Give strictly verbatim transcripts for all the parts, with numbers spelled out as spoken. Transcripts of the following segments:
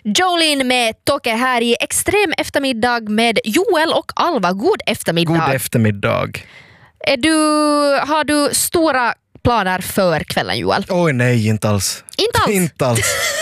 Jolene med Toke här i extrem eftermiddag med Joel och Alva. God eftermiddag. God eftermiddag. Är du, har du stora planer för kvällen, Joel? Oj nej, inte alls. Inte alls? Inte alls.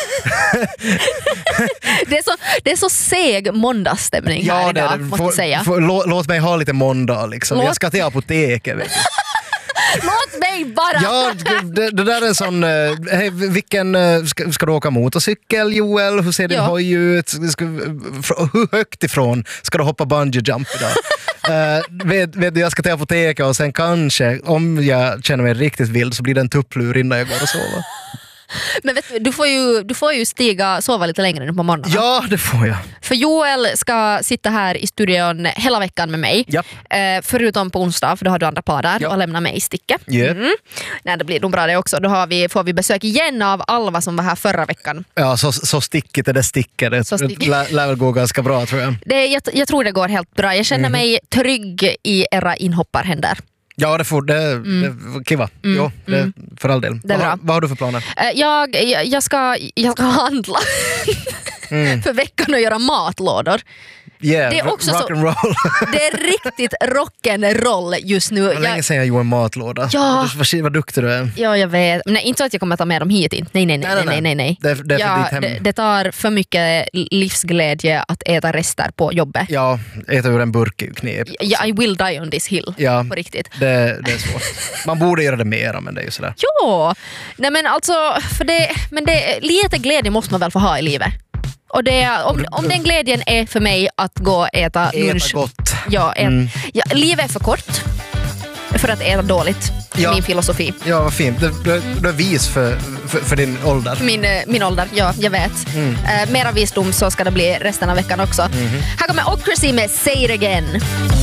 det, är så, det är så seg måndagsstämning här idag, det, måste får, jag säga. Får, låt, låt mig ha lite måndag liksom. Låt... Jag ska till apoteket, vet du. Låt mig bara! Ja, det, det där är en sån... Hey, vilken, ska, ska du åka motorcykel, Joel? Hur ser din ja. hoj ut? Ska, hur högt ifrån ska du hoppa bungee jump idag? uh, vet, vet du, jag ska till apoteket och sen kanske, om jag känner mig riktigt vild, så blir det en tupplur innan jag går och sover. Men vet du, du får ju, du får ju stiga sova lite längre nu på morgonen. Ja, det får jag. För Joel ska sitta här i studion hela veckan med mig. Yep. Eh, förutom på onsdag, för då har du andra planer yep. och lämna mig i sticket. Yep. Mm. Nej, det blir nog bra det också. Då har vi, får vi besök igen av Alva som var här förra veckan. Ja, så, så stickigt är det sticket. Det stick. lär, lär väl gå ganska bra, tror jag. Det, jag. Jag tror det går helt bra. Jag känner mm. mig trygg i era inhopparhänder. Ja, det får det, mm. det kiva. Mm. Jo, det, mm. för all del. Det är vad, bra. vad har du för planer? Jag, jag, jag, ska, jag ska handla mm. för veckan och göra matlådor. Yeah, det är också rock så, and roll. det är riktigt rock'n'roll just nu. Det var länge sedan jag gjorde en matlåda. Ja. Vad, vad duktig du är. Ja, jag vet. Men inte så att jag kommer att ta med dem hit in. Nej, nej, nej, nej, nej, nej, nej. Det, det, är för ja, ditt hem. Det, det tar för mycket livsglädje att äta rester på jobbet. Ja, äta ur en burk är ju knep. Ja, I will die on this hill. Ja, på riktigt. Det, det är svårt. Man borde göra det mera, men det är ju sådär. Ja, nej men alltså, för det, men det, lite glädje måste man väl få ha i livet. Och det, om, om den glädjen är för mig att gå och äta lunch. Äta gott. Ja, ät, mm. ja, livet är för kort för att äta dåligt. Ja. Min filosofi. Ja, vad fint. Du, du, du är vis för, för, för din ålder. Min, min ålder, ja, jag vet. Mm. Uh, mera visdom så ska det bli resten av veckan också. Mm-hmm. Här kommer Ocracy med Say It Again.